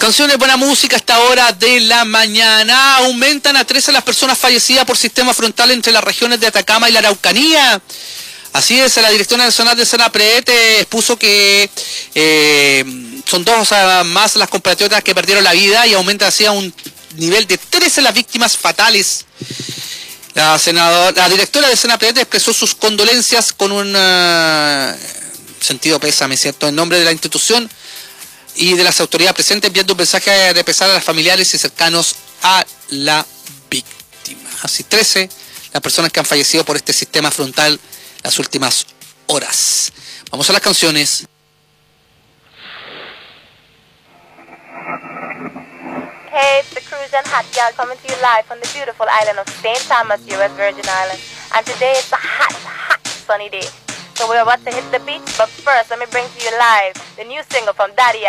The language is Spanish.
Canciones, buena música a esta hora de la mañana. Aumentan a 13 las personas fallecidas por sistema frontal entre las regiones de Atacama y la Araucanía. Así es, la Directora Nacional de SENAPRED expuso que son dos más las compatriotas que perdieron la vida y aumenta así a un nivel de 13 las víctimas fatales. La directora de SENAPRED expresó sus condolencias con un sentido pésame, ¿cierto?, en nombre de la institución y de las autoridades presentes, enviando un mensaje de pesar a los familiares y cercanos a la víctima. Así 13 las personas que han fallecido por este sistema frontal las últimas horas. Vamos a las canciones. Hey, it's the Cruise and Hot Gal coming to you live from the beautiful island of St. Thomas, U.S. Virgin Islands. And today it's a hot, hot sunny day. So we're about to hit the beach, but first let me bring to you live the new single from Daddy